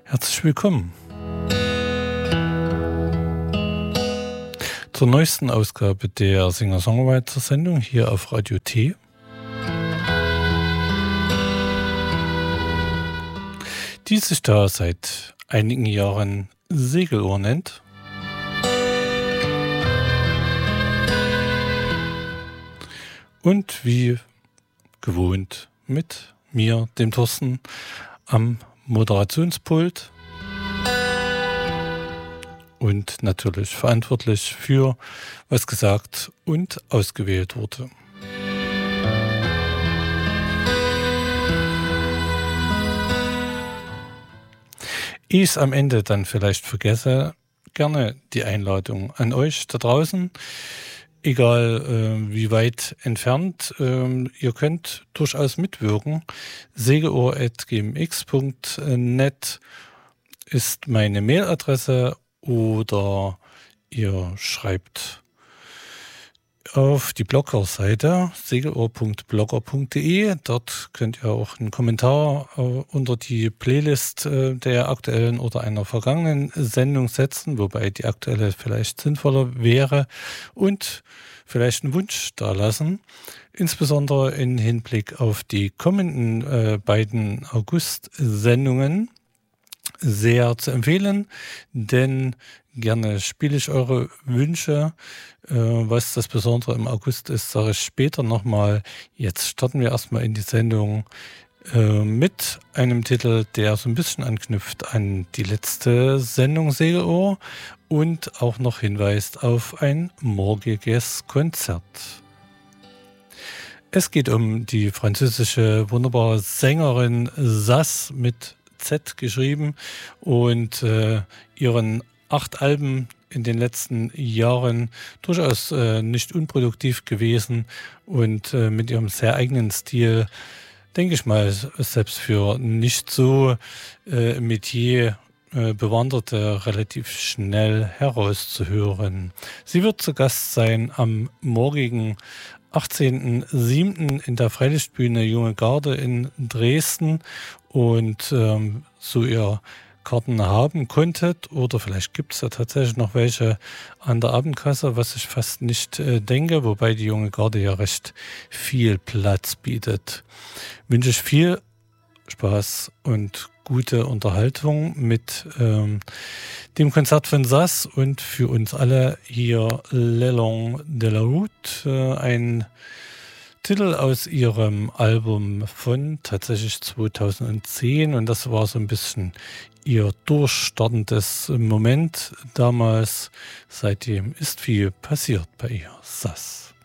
Herzlich willkommen zur neuesten Ausgabe der Singer-Songwriter-Sendung hier auf Radio T. Die sich da seit einigen Jahren Segelohr nennt. Und wie gewohnt mit mir, dem Thorsten, am Moderationspult und natürlich verantwortlich für, was gesagt und ausgewählt wurde. Ich es am Ende dann vielleicht vergesse, gerne die Einladung an euch da draußen. Egal wie weit entfernt, ihr könnt durchaus mitwirken. segelohr@gmx.net ist meine Mailadresse oder ihr schreibt auf die Blogger-Seite segelohr.blogger.de. Dort könnt ihr auch einen Kommentar unter die Playlist der aktuellen oder einer vergangenen Sendung setzen, wobei die aktuelle vielleicht sinnvoller wäre, und vielleicht einen Wunsch dalassen, insbesondere im Hinblick auf die kommenden beiden August-Sendungen. Sehr zu empfehlen, denn gerne spiele ich eure Wünsche. Was das Besondere im August ist, sage ich später nochmal. Jetzt starten wir erstmal in die Sendung mit einem Titel, der so ein bisschen anknüpft an die letzte Sendung Segelohr und auch noch hinweist auf ein morgiges Konzert. Es geht um die französische wunderbare Sängerin Sass mit Z geschrieben und ihren 8 Alben in den letzten Jahren durchaus nicht unproduktiv gewesen und mit ihrem sehr eigenen Stil, denke ich mal, selbst für nicht so Metier Bewanderte relativ schnell herauszuhören. Sie wird zu Gast sein am morgigen 18.07. in der Freilichtbühne Junge Garde in Dresden. Und so ihr Karten haben konntet, oder vielleicht gibt es ja tatsächlich noch welche an der Abendkasse, was ich fast nicht denke, wobei die Junge Garde ja recht viel Platz bietet. Wünsche ich viel Spaß und gute Unterhaltung mit dem Konzert von Sass und für uns alle hier L'Élan de la Route, ein Titel aus ihrem Album von tatsächlich 2010, und das war so ein bisschen ihr durchstartendes Moment damals. Seitdem ist viel passiert bei ihr. Sass.